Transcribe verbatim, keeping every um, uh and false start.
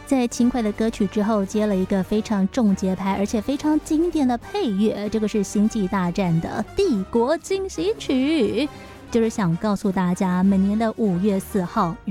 在轻快的歌曲之后，接了一个非常重节拍而且非常经典的配乐，这个是《星际大战》的帝国惊喜曲。就是想告诉大家，每年的五月四号